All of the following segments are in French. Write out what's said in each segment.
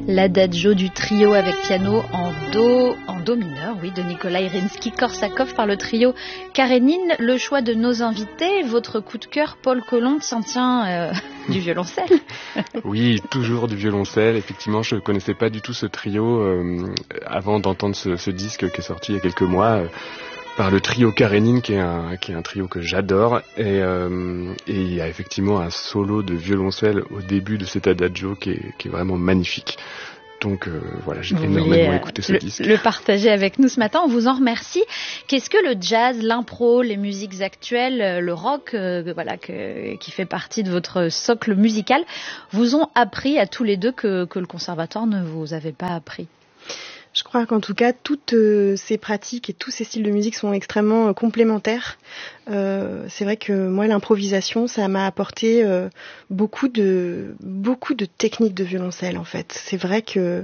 L'adagio du trio avec piano en do mineur, oui, de Nikolai Rimsky-Korsakov par le trio Karénine. Le choix de nos invités, votre coup de cœur, Paul Colomb, s'en tient du violoncelle. Oui, toujours du violoncelle. Effectivement, je ne connaissais pas du tout ce trio avant d'entendre ce disque qui est sorti il y a quelques mois. Par le trio Karénine, qui est un trio que j'adore, et il y a effectivement un solo de violoncelle au début de cet adagio qui est vraiment magnifique. Donc voilà, j'ai énormément écouté ce disque. Le partager avec nous ce matin, on vous en remercie. Qu'est-ce que le jazz, l'impro, les musiques actuelles, le rock, qui fait partie de votre socle musical, vous ont appris à tous les deux que le conservatoire ne vous avait pas appris? Je crois qu'en tout cas, toutes ces pratiques et tous ces styles de musique sont extrêmement complémentaires. C'est vrai que moi, l'improvisation, ça m'a apporté beaucoup de techniques de violoncelle, en fait. C'est vrai que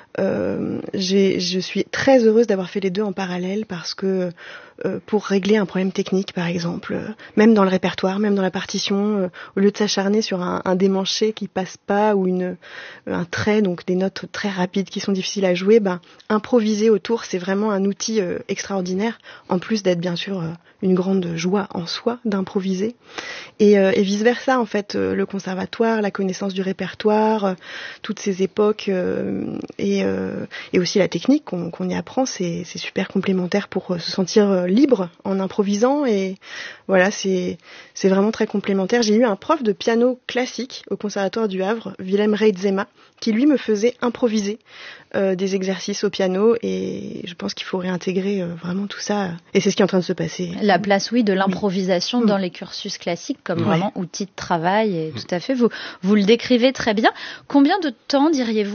je suis très heureuse d'avoir fait les deux en parallèle parce que pour régler un problème technique, par exemple, même dans le répertoire, même dans la partition, au lieu de s'acharner sur un démanché qui passe pas ou un trait, donc des notes très rapides qui sont difficiles à jouer, improviser autour, c'est vraiment un outil extraordinaire, en plus d'être bien sûr une grande joie en soi d'improviser. Et vice versa, en fait, le conservatoire, la connaissance du répertoire, toutes ces époques et aussi la technique qu'on y apprend, c'est super complémentaire pour se sentir libre en improvisant. Et voilà, c'est vraiment très complémentaire. J'ai eu un prof de piano classique au conservatoire du Havre, Wilhelm Reitzema, qui lui me faisait improviser des exercices au piano, et je pense qu'il faut réintégrer vraiment tout ça, et c'est ce qui est en train de se passer. La place, oui, de l'improvisation dans les cursus classiques comme vraiment outil de travail, et tout à fait, vous le décrivez très bien. Combien de temps diriez-vous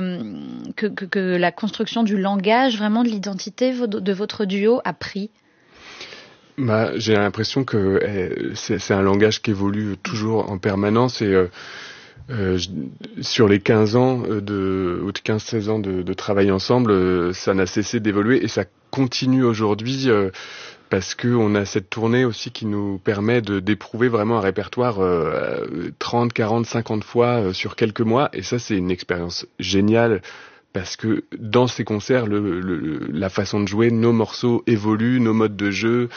que la construction du langage, vraiment de l'identité de votre duo a pris? J'ai l'impression que c'est un langage qui évolue toujours en permanence, et sur les 15 ans ou 15-16 ans de travail ensemble, ça n'a cessé d'évoluer, et ça continue aujourd'hui parce que on a cette tournée aussi qui nous permet d'éprouver vraiment un répertoire 30, 40, 50 fois sur quelques mois, et ça c'est une expérience géniale. Parce que dans ces concerts, la façon de jouer, nos morceaux évoluent, nos modes de jeu,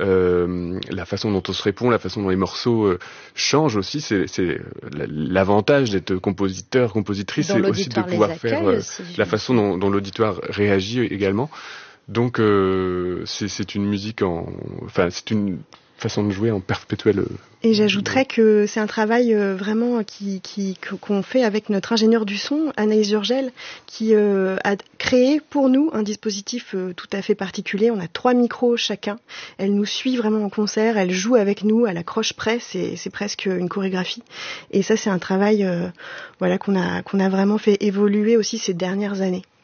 la façon dont on se répond, la façon dont les morceaux changent aussi. C'est l'avantage d'être compositeur, compositrice, c'est aussi de pouvoir faire la façon dont l'auditoire réagit également. Donc c'est une musique c'est une façon de jouer en perpétuel. Et j'ajouterais que c'est un travail vraiment qu'on fait avec notre ingénieur du son, Anaïs Urgel, qui a créé pour nous un dispositif tout à fait particulier. On a 3 micros chacun. Elle nous suit vraiment en concert, elle joue avec nous à la croche près, c'est presque une chorégraphie. Et ça, c'est un travail qu'on a vraiment fait évoluer aussi ces dernières années.